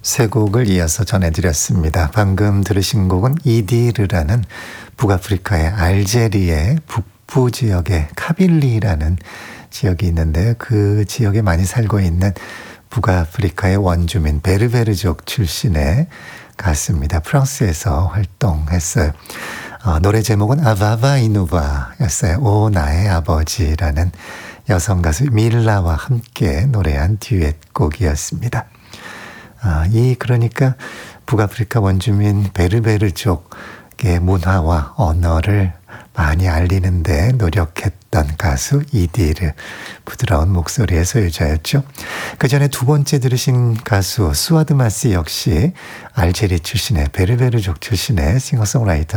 세 곡을 이어서 전해드렸습니다. 방금 들으신 곡은 이디르라는 북아프리카의 알제리의 북부 지역의 카빌리라는 지역이 있는데요. 그 지역에 많이 살고 있는 북아프리카의 원주민 베르베르족 출신의 가수입니다. 프랑스에서 활동했어요. 노래 제목은 아바바 이누바였어요. 오 나의 아버지라는 여성 가수 밀라와 함께 노래한 듀엣곡이었습니다. 그러니까 북아프리카 원주민 베르베르족의 문화와 언어를 많이 알리는데 노력했던 가수 이디르, 부드러운 목소리의 소유자였죠. 그 전에 두 번째 들으신 가수 수아드 마시 역시 알제리 출신의 베르베르족 출신의 싱어송라이터